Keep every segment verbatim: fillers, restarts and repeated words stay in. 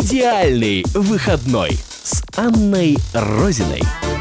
Идеальный выходной с Анной Розиной.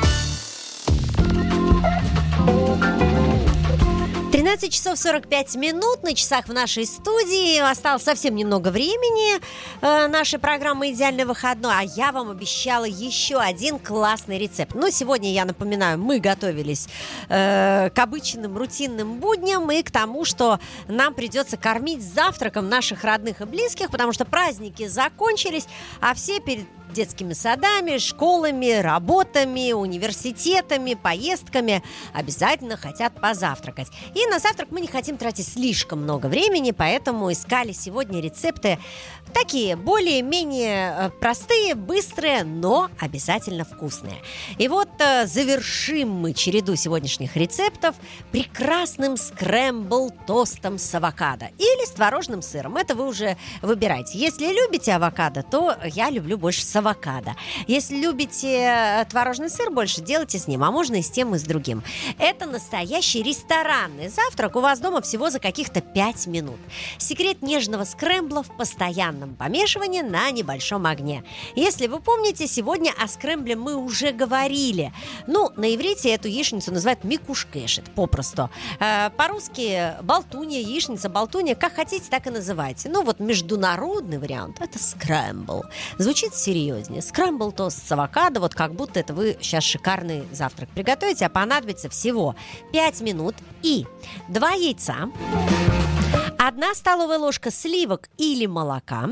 тринадцать часов сорок пять минут на часах в нашей студии. Осталось совсем немного времени э, нашей программы «Идеальный выходной». А я вам обещала еще один классный рецепт. Но сегодня, я напоминаю, мы готовились э, к обычным рутинным будням и к тому, что нам придется кормить завтраком наших родных и близких, потому что праздники закончились, а все перед детскими садами, школами, работами, университетами, поездками обязательно хотят позавтракать. И на завтрак мы не хотим тратить слишком много времени, поэтому искали сегодня рецепты такие, более-менее простые, быстрые, но обязательно вкусные. И вот э, завершим мы череду сегодняшних рецептов прекрасным скрэмбл-тостом с авокадо или с творожным сыром. Это вы уже выбираете. Если любите авокадо, то я люблю больше с авокадо. Если любите творожный сыр больше, делайте с ним, а можно и с тем, и с другим. Это настоящий ресторанный завтрак у вас дома всего за каких-то пять минут. Секрет нежного скрэмбла в постоянном помешивании на небольшом огне. Если вы помните, сегодня о скрэмбле мы уже говорили. Ну, на иврите эту яичницу называют микушкешет, попросту. Э, по-русски болтунья, яичница, болтунья, как хотите, так и называйте. Ну, вот международный вариант – это скрэмбл. Звучит серьезнее. Скрэмбл-тост с авокадо, вот как будто это вы сейчас шикарный завтрак приготовите, а понадобится всего пять минут и два яйца, одна столовая ложка сливок или молока,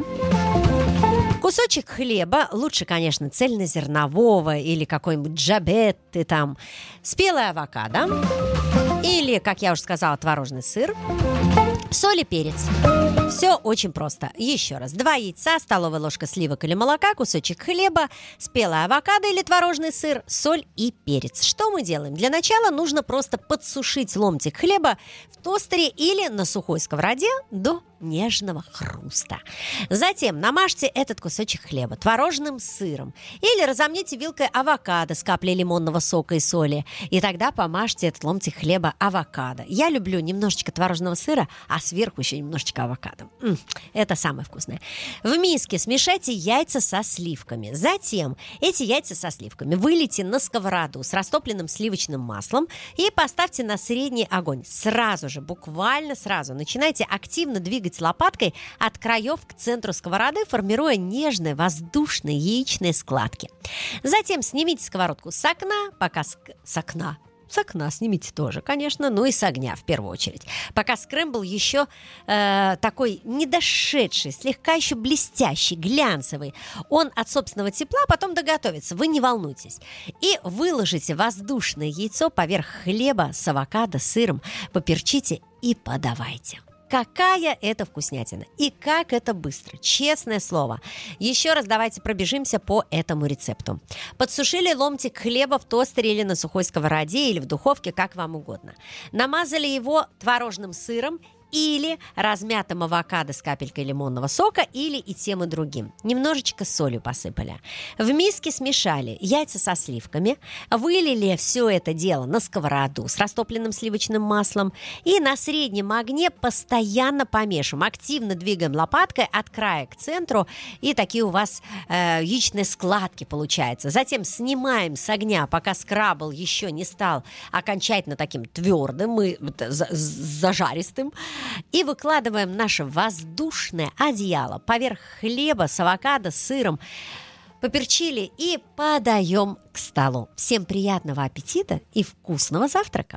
кусочек хлеба, лучше, конечно, цельнозернового или какой-нибудь джабетты там, спелая авокадо или, как я уже сказала, творожный сыр, соль и перец. Все очень просто. Еще раз. Два яйца, столовая ложка сливок или молока, кусочек хлеба, спелая авокадо или творожный сыр, соль и перец. Что мы делаем? Для начала нужно просто подсушить ломтик хлеба в тостере или на сухой сковороде до нежного хруста. Затем намажьте этот кусочек хлеба творожным сыром или разомните вилкой авокадо с каплей лимонного сока и соли. И тогда помажьте этот ломтик хлеба авокадо. Я люблю немножечко творожного сыра, а сверху еще немножечко авокадо. М-м, это самое вкусное. В миске смешайте яйца со сливками. Затем эти яйца со сливками вылейте на сковороду с растопленным сливочным маслом и поставьте на средний огонь. Сразу же, буквально сразу начинайте активно двигать лопаткой от краев к центру сковороды, формируя нежные воздушные яичные складки. Затем снимите сковородку с окна, пока ск... с окна. С окна снимите тоже, конечно, но и с огня в первую очередь. Пока скрэмбл еще э, такой недошедший, слегка еще блестящий, глянцевый. Он от собственного тепла потом доготовится, вы не волнуйтесь. И выложите воздушное яйцо поверх хлеба с авокадо, сыром, поперчите и подавайте. Какая это вкуснятина и как это быстро, честное слово. Еще раз давайте пробежимся по этому рецепту. Подсушили ломтик хлеба в тостере или на сухой сковороде, или в духовке, как вам угодно. Намазали его творожным сыром или размятым авокадо с капелькой лимонного сока, или и тем, и другим. Немножечко солью посыпали. В миске смешали яйца со сливками, вылили все это дело на сковороду с растопленным сливочным маслом и на среднем огне постоянно помешиваем. Активно двигаем лопаткой от края к центру, и такие у вас э, яичные складки получаются. Затем снимаем с огня, пока скрабл еще не стал окончательно таким твердым и зажаристым. И выкладываем наше воздушное одеяло поверх хлеба с авокадо, сыром, поперчили и подаем к столу. Всем приятного аппетита и вкусного завтрака!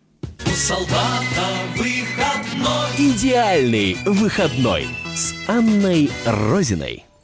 У солдата выходной. Идеальный выходной с Анной Розиной.